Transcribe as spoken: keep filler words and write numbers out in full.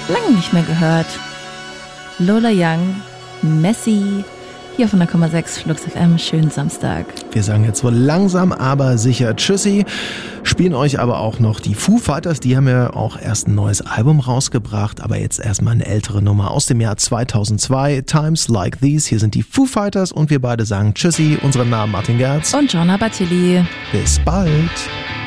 Lange nicht mehr gehört. Lola Young, Messi, hier von der Komma sechs Flux F M. Schönen Samstag. Wir sagen jetzt wohl langsam, aber sicher Tschüssi. Spielen euch aber auch noch die Foo Fighters. Die haben ja auch erst ein neues Album rausgebracht, aber jetzt erstmal eine ältere Nummer aus dem Jahr zweitausendzwei. Times Like These. Hier sind die Foo Fighters und wir beide sagen Tschüssi. Unsere Namen Martin Gerz und Gianna Battilli. Bis bald.